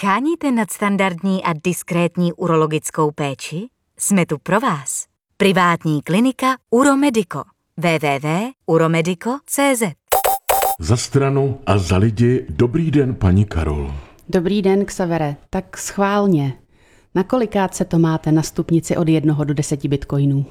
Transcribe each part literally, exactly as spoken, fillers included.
Scháníte nadstandardní a diskrétní urologickou péči? Jsme tu pro vás. Privátní klinika Uromedico. w w w tečka uromedico tečka c z. Za stranu a za lidi, dobrý den, paní Karol. Dobrý den, Xavere. Tak schválně. Na kolikátce to máte na stupnici od jednoho do deseti bitcoinů?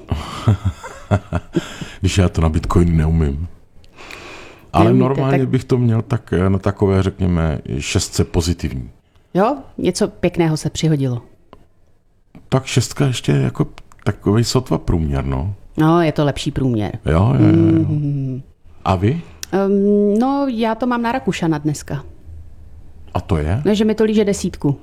Když já to na bitcoin neumím. Ale Neumíte, normálně tak... bych to měl tak na takové, řekněme, šestce pozitivní. Jo, něco pěkného se přihodilo. Tak šestka ještě jako takovej sotva průměr, no. No, je to lepší průměr. Jo, jo, jo. jo. Mm. A vy? Um, no, já to mám na Rakušana dneska. A to je? No, že mi to líže desítku.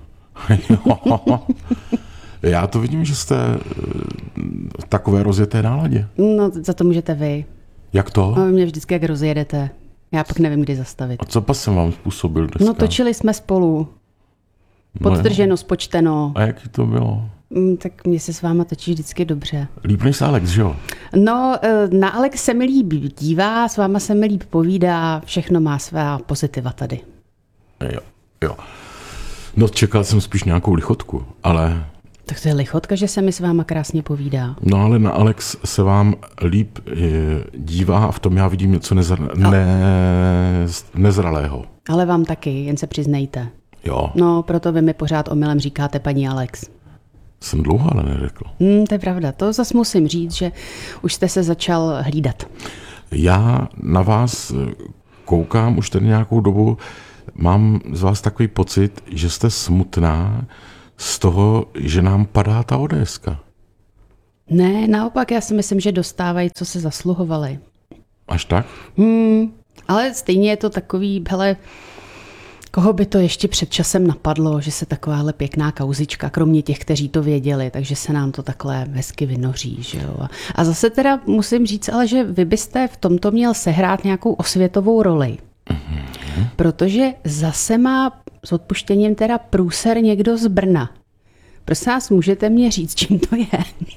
Já to vidím, že jste v takové rozjeté náladě. No, za to můžete vy. Jak to? No, mě vždycky jak rozjedete. Já pak nevím, kdy zastavit. A co pas jsem vám způsobil dneska? No, točili jsme spolu. Podtrženo, no, spočteno. A jaký to bylo? Mm, tak mě se s váma točí vždycky dobře. Líp než Alex, že jo? No, na Alex se mi líp dívá, s váma se mi líp povídá, všechno má svá pozitiva tady. Jo, jo. No, čekal jsem spíš nějakou lichotku, ale... Tak to je lichotka, že se mi s váma krásně povídá. No, ale na Alex se vám líp je, dívá a v tom já vidím něco nezra... ne... nezralého. Ale vám taky, jen se přiznejte. Jo. No, proto vy mi pořád omylem říkáte paní Alex. Jsem dlouho ale neřekl. Hmm, to je pravda. To zas musím říct, že už jste se začal hlídat. Já na vás koukám už tady nějakou dobu, mám z vás takový pocit, že jste smutná z toho, že nám padá ta ODSka. Ne, naopak já si myslím, že dostávají, co se zasluhovali. Až tak? Hmm, ale stejně je to takový, hele, koho by to ještě před časem napadlo, že se takováhle pěkná kauzička, kromě těch, kteří to věděli, takže se nám to takhle hezky vynoří. Že jo? A zase teda musím říct, ale že vy byste v tomto měl sehrát nějakou osvětovou roli. Mm-hmm. Protože zase má s odpuštěním teda průser někdo z Brna. Prosím vás, můžete mě říct, čím to je?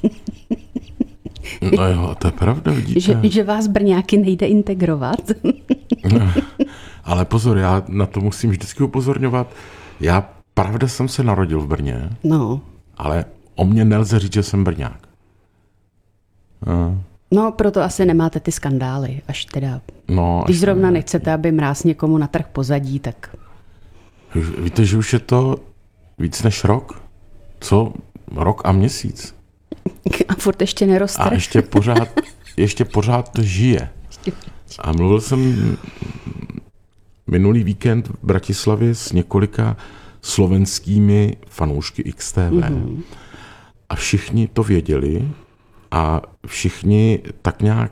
No jo, to je pravda, vidíte. Že, že vás Brňáky nejde integrovat? Ale pozor, já na to musím vždycky upozorňovat. Já pravda jsem se narodil v Brně, no. Ale o mě nelze říct, že jsem Brňák. A. No, proto asi nemáte ty skandály, až teda. No, Když zrovna nechcete, aby mráz někomu natrh pozadí, tak... Víte, že už je to víc než rok? Co? Rok a měsíc. A furt ještě neroste. A ještě pořád, ještě pořád to žije. A mluvil jsem minulý víkend v Bratislavě s několika slovenskými fanoušky X T V. Mm-hmm. A všichni to věděli a všichni tak nějak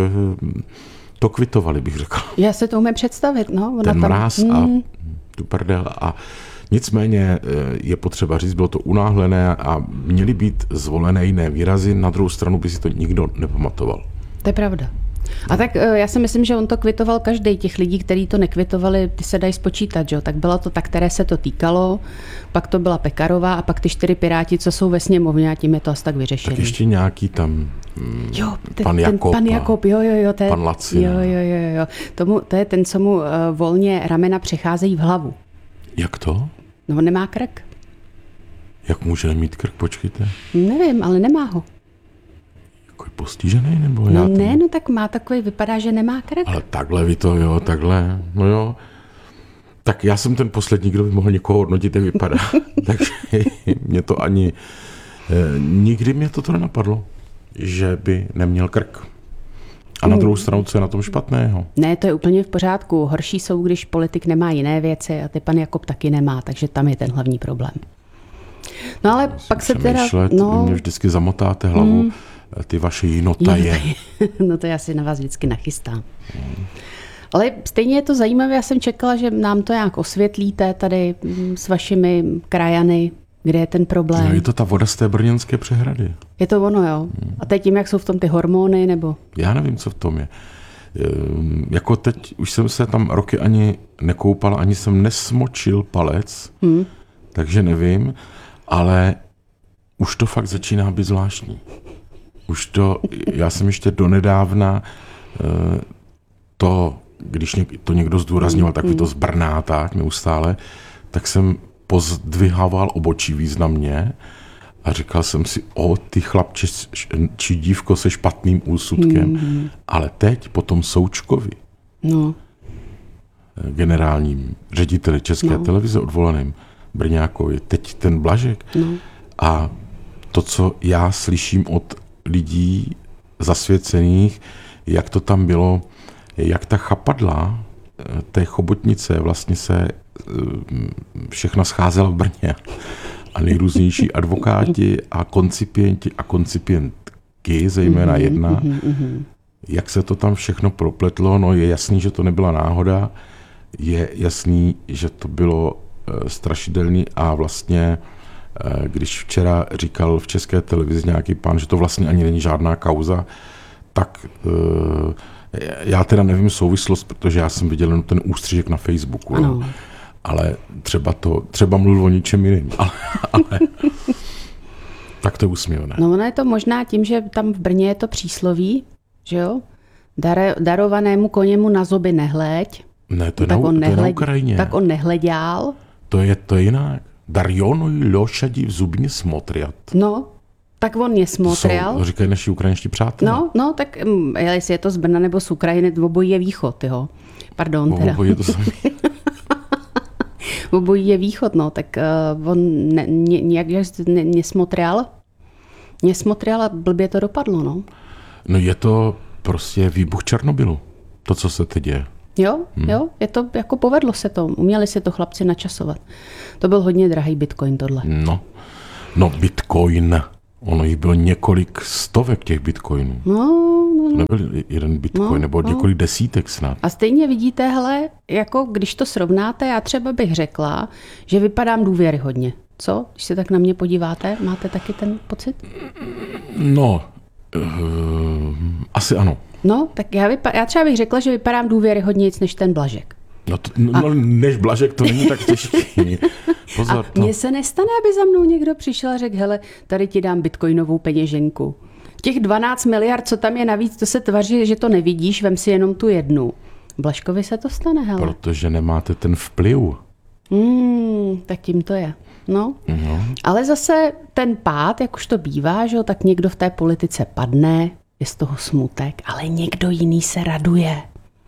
to kvitovali, bych řekl. Já se to umím představit, no. Ona Ten tam... mráz mm. a tu prdel. A nicméně je potřeba říct, bylo to unáhlené a měly být zvolené jiné výrazy, na druhou stranu by si to nikdo nepamatoval. To je pravda. A tak já si myslím, že on to kvitoval každý. Těch lidí, kteří to nekvitovali, ty se dají spočítat, že? Tak byla to ta, které se to týkalo, pak to byla Pekarová a pak ty čtyři piráti, co jsou ve sněmovně a tím je to asi tak vyřešené. Tak ještě nějaký tam mm, jo, ten, pan Jakob. Ten pan Jakob, jo, jo, jo. To je, pan Lacina. Jo, jo, jo, jo. Tomu, to je ten, co mu uh, volně ramena přecházejí v hlavu. Jak to? No, on nemá krk. Jak může nemít krk, počkejte? Nevím, ale nemá ho. Jako je postižený, nebo no já? Ne, no tak má takový, vypadá, že nemá krk. Ale takhle vy to, jo, takhle, no jo. Tak já jsem ten poslední, kdo by mohl někoho hodnotit, jak vypadá. Takže mě to ani, eh, nikdy mě toto nenapadlo, že by neměl krk. A na druhou stranu, co je na tom špatného? Ne, to je úplně v pořádku. Horší jsou, když politik nemá jiné věci a ty pan Jakob taky nemá, takže tam je ten hlavní problém. No ale Musím pak se teda... No, mě vždycky zamotáte hlavu, mm, ty vaše jinotaje. No to já si na vás vždycky nachystám. Mm. Ale stejně je to zajímavé, já jsem čekala, že nám to nějak osvětlíte tady s vašimi krajany, kde je ten problém. No, je to ta voda z té brněnské přehrady. Je to ono, jo. A teď tím, jak jsou v tom ty hormony, nebo? Já nevím, co v tom je. Jako teď už jsem se tam roky ani nekoupal, ani jsem nesmočil palec, hmm. takže nevím, ale už to fakt začíná být zvláštní. Už to, já jsem ještě donedávna to, když to někdo zdůrazňoval, takový to z Brna, tak neustále, tak jsem pozdvihával obočí významně a říkal jsem si, o, ty chlapče či dívko se špatným úsudkem. Mm-hmm. Ale teď po tom Součkovi, no. generálním řediteli České no. televize odvolaným Brňákovi, teď ten Blažek. No. A to, co já slyším od lidí zasvěcených, jak to tam bylo, jak ta chapadla té chobotnice vlastně se všechna scházela v Brně. A nejrůznější advokáti a koncipienti a koncipientky, zejména mm-hmm, jedna, mm-hmm. jak se to tam všechno propletlo, no je jasný, že to nebyla náhoda, je jasný, že to bylo e, strašidelný a vlastně, e, když včera říkal v České televizi nějaký pán, že to vlastně ani není žádná kauza, tak e, já teda nevím souvislost, protože já jsem viděl jen ten ústřižek na Facebooku. Ano. Ale třeba to, třeba mluvil o ničem jiným. Ale, ale tak to je úsměvné. No ono je to možná tím, že tam v Brně je to přísloví, že jo? Dar, darovanému koněmu na zuby nehleď. Ne, to je, tak na, on to nehled, je na Ukrajině. Tak on nehleděl. To je to jinak. Darjonuj lošadí v zubně smotriat. No, tak on je smotrial. To, to říkají naši ukrajinští přátelé. No, no, tak jestli je to z Brna nebo z Ukrajiny, obojí je východ, jo. Pardon, teda. Obojí je to samé. Obojí je východ, no, tak uh, on ne, ně, nějak ne, nesmotrial. Nesmotrial a blbě to dopadlo, no. No je to prostě výbuch Černobylu, to, co se teď děje. Jo, hmm. jo, je to, jako povedlo se to, uměli si to chlapci načasovat. To byl hodně drahý bitcoin tohle. No, no bitcoin, ono jich bylo několik stovek těch bitcoinů. No, no, to nebyl jeden bitcoin, no, nebo no. několik desítek snad. A stejně vidíte, hele, jako když to srovnáte, já třeba bych řekla, že vypadám důvěryhodně. Co? Když se tak na mě podíváte, máte taky ten pocit? No, uh, asi ano. No, tak já, vypa- já třeba bych řekla, že vypadám důvěryhodnějc než ten Blažek. No, to, no a... než Blažek to není tak těžký. Pozor, a mně se nestane, aby za mnou někdo přišel a řekl, hele, tady ti dám bitcoinovou peněženku. Těch dvanáct miliard, co tam je navíc, to se tvaří, že to nevidíš, vem si jenom tu jednu. Blažkovi se to stane, hele. Protože nemáte ten vplyv. Hmm, tak tím to je. No, no. Ale zase ten pád, jak už to bývá, že jo, tak někdo v té politice padne, je z toho smutek, ale někdo jiný se raduje.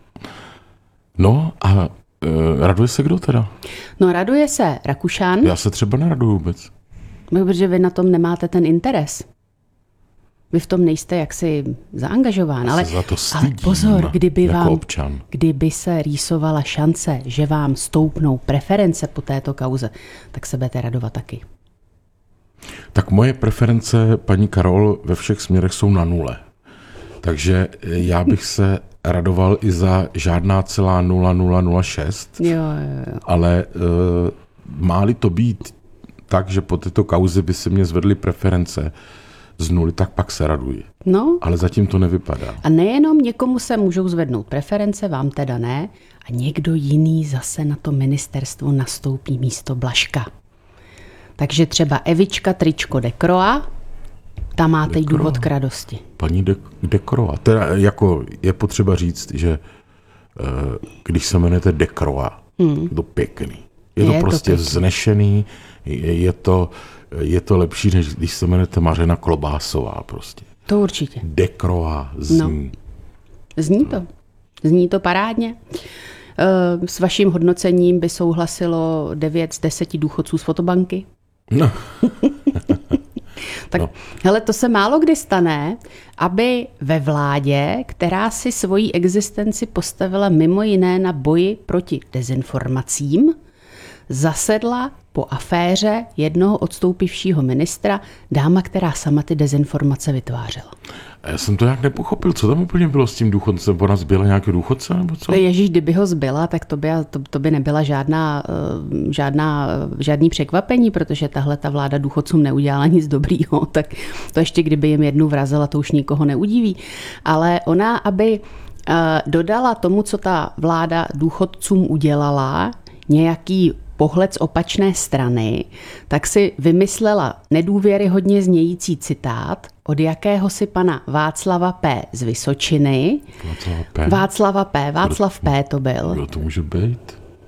No a e, raduje se kdo teda? No raduje se Rakušan. Já se třeba neraduju vůbec. Protože vy na tom nemáte ten interes. Vy v tom nejste jaksi zaangažován. Já ale, se za to stydím, ale pozor, kdyby, jako vám, občan. kdyby se rýsovala šance, že vám stoupnou preference po této kauze, tak se budete radovat taky. Tak moje preference, paní Karol, ve všech směrech jsou na nule. Takže já bych se radoval i za žádná celá nula nula nula šest. Jo, jo, jo. Ale uh, má-li to být tak, že po této kauze by se mě zvedly preference z nuly, tak pak se raduji. No. Ale zatím to nevypadá. A nejenom někomu se můžou zvednout preference, vám teda ne, a někdo jiný zase na to ministerstvo nastoupí místo Blažka. Takže třeba Evička Tričko Dekroa, tam máte Dekroa. důvod k radosti. Paní De- Dekroa. Teda jako je potřeba říct, že uh, když se jmenujete Dekroa, hmm. to pěkný. Je, je to prostě to vznešený, je, je, to, je to lepší, než když se jmenujete Mařena Klobásová prostě. To určitě. Dekroa zní. No. Zní to. Zní to parádně. S vaším hodnocením by souhlasilo devět z deseti důchodců z fotobanky. No. Tak no. Hele, to se málo kdy stane, aby ve vládě, která si svoji existenci postavila mimo jiné na boji proti dezinformacím, zasedla po aféře jednoho odstoupivšího ministra dáma, která sama ty dezinformace vytvářela. Já jsem to nějak nepochopil, co tam úplně bylo s tím důchodcem, ona zbyla nějaký důchodce nebo co? Ježíš, kdyby ho zbyla, tak to by, to, to by nebyla žádná, žádná, žádný překvapení, protože tahle ta vláda důchodcům neudělala nic dobrýho, tak to ještě kdyby jim jednu vrazila, to už nikoho neudiví. Ale ona, aby dodala tomu, co ta vláda důchodcům udělala, nějaký pohled z opačné strany, tak si vymyslela nedůvěryhodně znějící citát od jakéhosi pana Václava P. z Vysočiny. Václava P. Václava P. Václav P. to byl. Kdo to může být?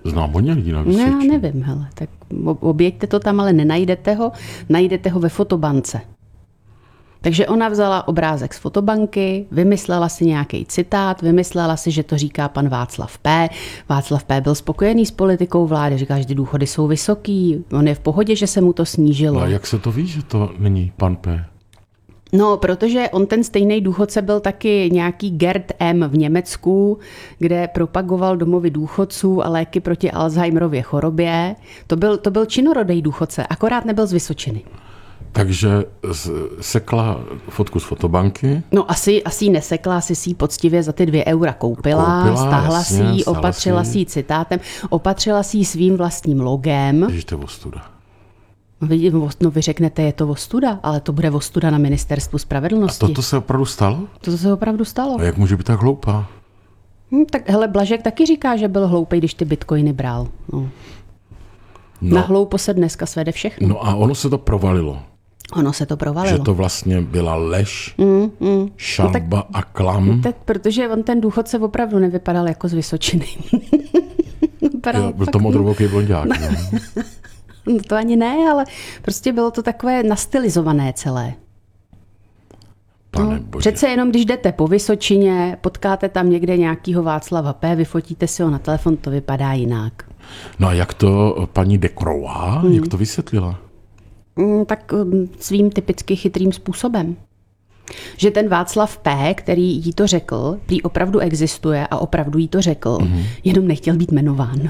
Znám hodně lidí na No, já Vysočině. nevím, hele, tak objeďte to tam, ale nenajdete ho, najdete ho ve fotobance. Takže ona vzala obrázek z fotobanky, vymyslela si nějaký citát, vymyslela si, že to říká pan Václav P. Václav P. byl spokojený s politikou vlády, říká, že ty důchody jsou vysoký, on je v pohodě, že se mu to snížilo. No a jak se to ví, že to není pan P? No, protože on ten stejný důchodce byl taky nějaký Gerd M. v Německu, kde propagoval domovy důchodců a léky proti Alzheimerově chorobě. To byl, to byl činorodej důchodce, akorát nebyl z Vysočiny. Takže sekla fotku z fotobanky. No asi, asi ji nesekla, asi si ji poctivě za ty dvě eura koupila, Koupila, stáhla jasně, si ji, stáhla opatřila si si ji citátem, opatřila si ji svým vlastním logem. Ježiš, to je ostuda. Vy, no vy řeknete, je to ostuda, ale to bude ostuda na ministerstvu A spravedlnosti. toto se opravdu stalo? To se opravdu stalo. A jak může být tak hloupá? Hm, tak hele, Blažek taky říká, že byl hloupý, když ty bitcoiny bral. No. No, Na hloupo se dneska svede všechno. no a ono se to provalilo. Ono se to provalilo. Že to vlastně byla lež, mm, mm. šalba no, a klam. Tak, protože on ten důchodce opravdu nevypadal jako z Vysočiny. Jo, byl to modrovoký blonďák. No. No to ani ne, ale prostě bylo to takové nastylizované celé. Pane No, bože. přece jenom, když jdete po Vysočině, potkáte tam někde nějakýho Václava P., vyfotíte si ho na telefon, to vypadá jinak. No a jak to paní Dekrová, hmm. jak to vysvětlila? Mm, tak mm, svým typicky chytrým způsobem. Že ten Václav P., který jí to řekl, prý opravdu existuje a opravdu jí to řekl, mm-hmm. jenom nechtěl být jmenován.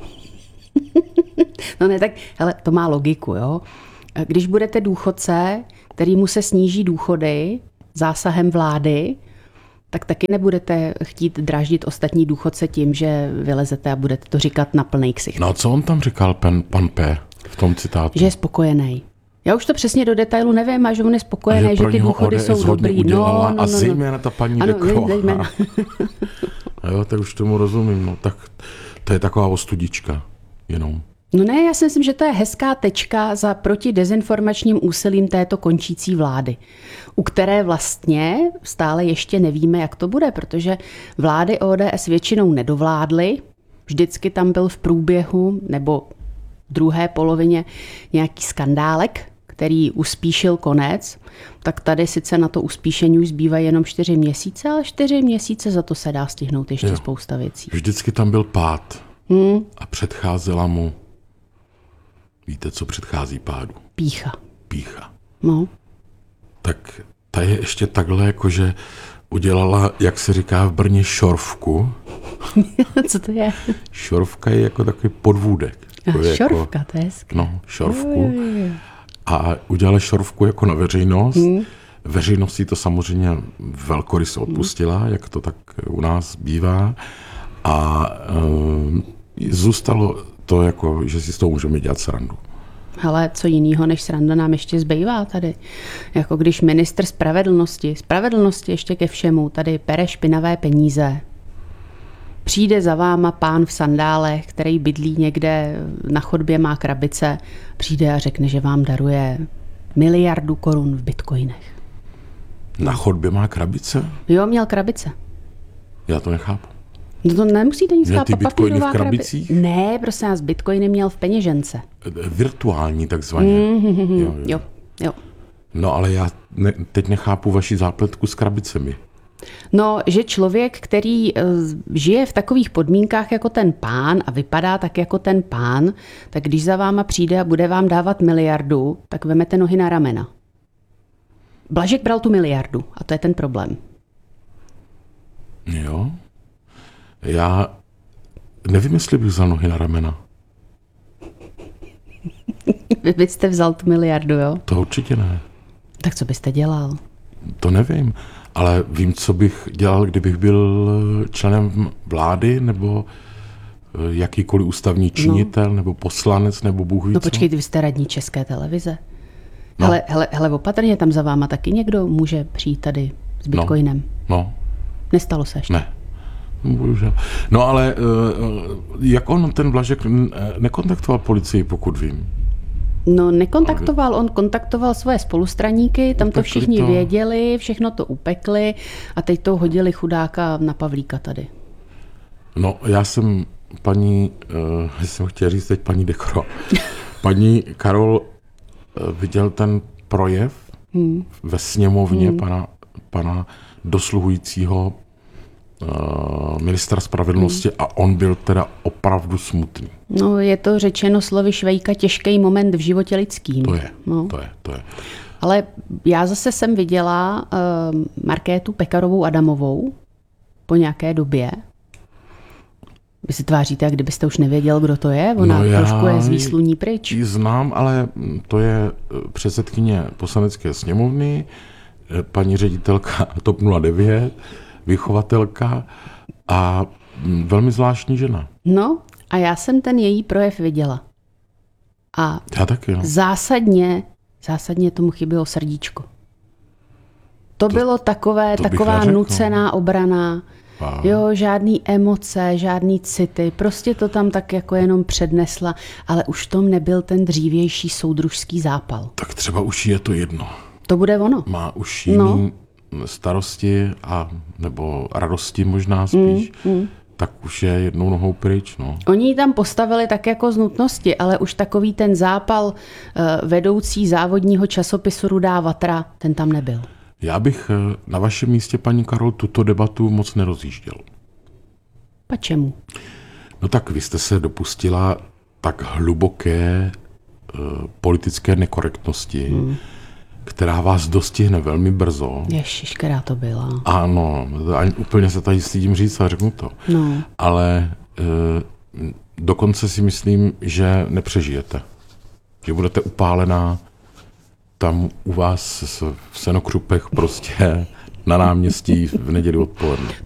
No ne, tak hele, to má logiku, jo. Když budete důchodce, kterýmu se sníží důchody zásahem vlády, tak taky nebudete chtít dráždit ostatní důchodce tím, že vylezete a budete to říkat na plnej ksicht. No a co on tam říkal, pan, pan P. v tom citátu? Že je spokojený. Já už to přesně do detailu nevím, a že on je spokojený, že, že ty důchody jsou dobrý. Udělala, no, no, a no, no. zejména ta paní ano, Dekrová. zejména. Jo, tak už tomu rozumím. No, tak to je taková ostudička jenom. No ne, já si myslím, že to je hezká tečka za protidezinformačním úsilím této končící vlády, u které vlastně stále ještě nevíme, jak to bude, protože vlády O D S většinou nedovládly, vždycky tam byl v průběhu nebo v druhé polovině nějaký skandálek, který uspíšil konec, tak tady sice na to uspíšení už zbývají jenom čtyři měsíce, ale čtyři měsíce za to se dá stihnout ještě jo. spousta věcí. Vždycky tam byl pád hmm. a předcházela mu. Víte, co předchází pádu? Pýcha. Pýcha. No. Tak ta je ještě takhle, jakože udělala, jak se říká v Brně, šorvku. Co to je? Šorvka je jako takový podvůdek. A je šorvka, jako, to je hezky. No, šorvku. Jo, jo, jo. A udělala šorvku jako na veřejnost. Hmm. Veřejnosti to samozřejmě velkoryse odpustila, hmm. jak to tak u nás bývá. A uh, zůstalo to jako, že si s toho můžeme dělat srandu. Hele, co jinýho než sranda nám ještě zbývá tady. Jako když ministr spravedlnosti, spravedlnosti ještě ke všemu, tady pere špinavé peníze. Přijde za váma pán v sandálech, který bydlí někde na chodbě, má krabice, přijde a řekne, že vám daruje miliardu korun v bitcoinech. Na chodbě má krabice? Jo, měl krabice. Já to nechápu. No to nemusíte nic chápat. Měl ty bitcoiny v krabicích? Krabi... Ne, prosím vás, bitcoiny měl v peněžence. Virtuální takzvaně. Mm-hmm. Jo, jo. jo, jo. No ale já ne, teď nechápu vaši zápletku s krabicemi. No, že člověk, který uh, žije v takových podmínkách jako ten pán a vypadá tak jako ten pán, tak když za váma přijde a bude vám dávat miliardu, tak vemete nohy na ramena. Blažek bral tu miliardu a to je ten problém. Jo. Já nevím, jestli bych vzal nohy na ramena. Vy byste vzal tu miliardu, jo? To určitě ne. Tak co byste dělal? To nevím, ale vím, co bych dělal, kdybych byl členem vlády, nebo jakýkoliv ústavní činitel, no. nebo poslanec, nebo bůh ví No co. počkejte, vy jste radní České televize. No. Hele, hele, hele, opatrně, tam za váma taky někdo může přijít tady s bitcoinem. No. no. Nestalo se ještě? Ne. Bohužel. No ale jak on, ten Blažek, nekontaktoval policii, pokud vím? No nekontaktoval, on kontaktoval svoje spolustraníky, tam upekli to všichni to. věděli, všechno to upekli a teď to hodili chudáka na Pavlíka tady. No já jsem paní, uh, jsem chtěl říct teď paní Dekro, paní Karol uh, viděl ten projev hmm. ve sněmovně hmm. pana, pana dosluhujícího uh, ministra spravedlnosti hmm. a on byl teda opravdu smutný. No, je to řečeno slovy Švejka těžký moment v životě lidským. To je, no. to je, to je. Ale já zase jsem viděla uh, Markétu Pekarovou Adamovou po nějaké době. Vy se tváříte, jak kdybyste už nevěděl, kdo to je? Ona no trošku je z výsluní pryč. Já ji znám, ale to je předsedkyně Poslanecké sněmovny, paní ředitelka T O P nula devět, vychovatelka a velmi zvláštní žena. No a já jsem ten její projev viděla. A já taky, no. zásadně, zásadně tomu chybělo srdíčko. To, to bylo takové, to taková neřekl, nucená obrana. Wow. Jo, žádný emoce, žádný city, prostě to tam tak jako jenom přednesla, ale už tom nebyl ten dřívější soudružský zápal. Tak třeba už je to jedno. To bude ono. Má už jiný no. starosti a nebo radosti možná spíš, mm, mm. tak už je jednou nohou pryč. No. Oni ji tam postavili tak jako z nutnosti, ale už takový ten zápal uh, vedoucí závodního časopisu Rudá Vatra, ten tam nebyl. Já bych na vašem místě, paní Karol, tuto debatu moc nerozjížděl. Pa čemu? No tak vy jste se dopustila tak hluboké uh, politické nekorektnosti, hmm. která vás dostihne velmi brzo. Ježiš, která to byla. Ano, ani úplně se tady stydím říct a řeknu to. No. Ale uh, dokonce si myslím, že nepřežijete. Že budete upálená tam u vás v Senokřupech prostě na náměstí v neděli odpoledne.